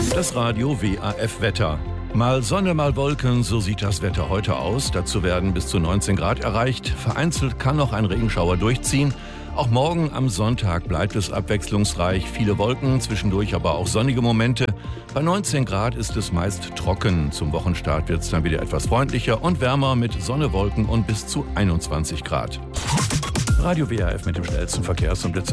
Das Radio WAF Wetter. Mal Sonne, mal Wolken, so sieht das Wetter heute aus. Dazu werden bis zu 19 Grad erreicht. Vereinzelt kann noch ein Regenschauer durchziehen. Auch morgen am Sonntag bleibt es abwechslungsreich. Viele Wolken, zwischendurch aber auch sonnige Momente. Bei 19 Grad ist es meist trocken. Zum Wochenstart wird es dann wieder etwas freundlicher und wärmer mit Sonne, Wolken und bis zu 21 Grad. Radio WAF mit dem schnellsten Verkehrs- und Blitzer.